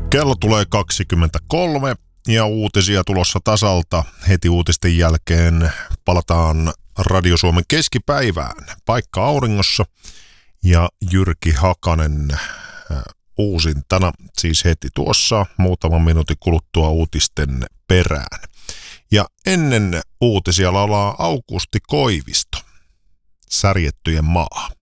Kello tulee 23 ja uutisia tulossa tasalta. Heti uutisten jälkeen palataan Radio Suomen keskipäivään. Paikka auringossa ja Jyrki Hakanen uusintana siis heti tuossa muutaman minuutin kuluttua uutisten perään. Ja ennen uutisia laulaa Aukusti Koivisto, Särjettyjen maa.